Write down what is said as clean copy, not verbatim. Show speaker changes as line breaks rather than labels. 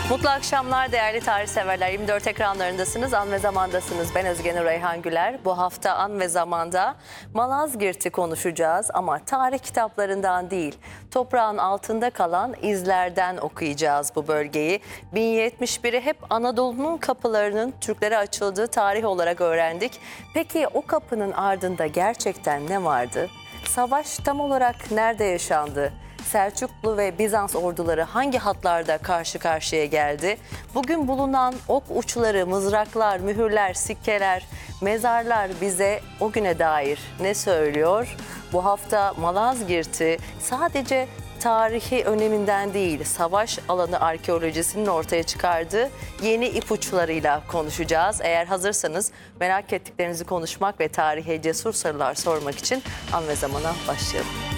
Mutlu akşamlar değerli tarih severler. 24 ekranlarındasınız, An ve Zaman'dasınız. Ben Özge Nur Reyhan Güler. Bu hafta An ve Zaman'da Malazgirt'i konuşacağız ama tarih kitaplarından değil, toprağın altında kalan izlerden okuyacağız bu bölgeyi. 1071'i hep Anadolu'nun kapılarının Türklere açıldığı tarih olarak öğrendik. Peki o kapının ardında gerçekten ne vardı? Savaş tam olarak nerede yaşandı? Selçuklu ve Bizans orduları hangi hatlarda karşı karşıya geldi? Bugün bulunan ok uçları, mızraklar, mühürler, sikkeler, mezarlar bize o güne dair ne söylüyor? Bu hafta Malazgirt'i sadece tarihi öneminden değil, savaş alanı arkeolojisinin ortaya çıkardığı yeni ipuçlarıyla konuşacağız. Eğer hazırsanız merak ettiklerinizi konuşmak ve tarihe cesur sorular sormak için An ve Zaman'a başlayalım.